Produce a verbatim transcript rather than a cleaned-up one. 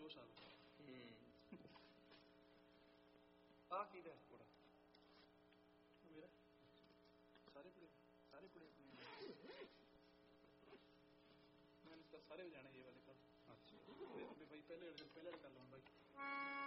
जोश आ आ की दे थोड़ा मेरा सारे कुड़े सारे कुड़े मैंने सारे जाने ये वाले कल अच्छा भाई पहले पहले कर लो भाई